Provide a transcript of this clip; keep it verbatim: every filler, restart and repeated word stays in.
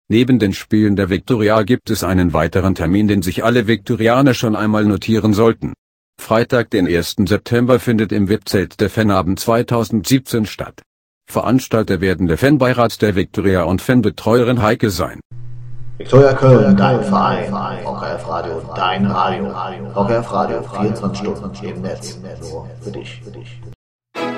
Neben den Spielen der Viktoria gibt es einen weiteren Termin, den sich alle Viktorianer schon einmal notieren sollten. Freitag, den ersten September findet im V I P-Zelt der Fanabend zweitausendsiebzehn statt. Veranstalter werden der Fanbeirat der Viktoria und Fanbetreuerin Heike sein. Viktoria Köln, dein Verein. V K F Radio, dein Radio. V K F Radio, vierundzwanzig Stunden im Netz. Nur für dich.